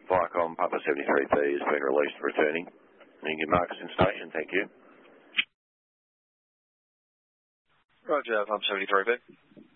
Viacom Papa 73P has been released and returning. You can mark us in station, thank you. Roger, Papa 73P.